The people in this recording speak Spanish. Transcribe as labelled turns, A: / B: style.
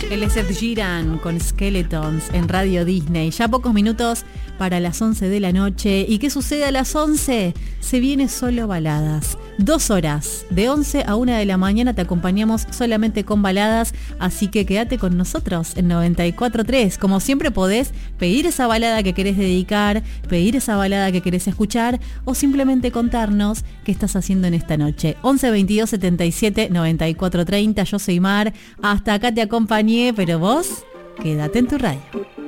A: Él es Ed Sheeran con Skeletons en Radio Disney. Ya pocos minutos para las 11 de la noche. ¿Y qué sucede a las 11? Se viene Solo Baladas. 2 horas, de 11 a 1 de la mañana te acompañamos solamente con baladas, así que quédate con nosotros en 94.3. Como siempre podés pedir esa balada que querés dedicar, pedir esa balada que querés escuchar o simplemente contarnos qué estás haciendo en esta noche. 11 22 77 94 30. Yo soy Mar, hasta acá te acompañé, pero vos quédate en tu radio.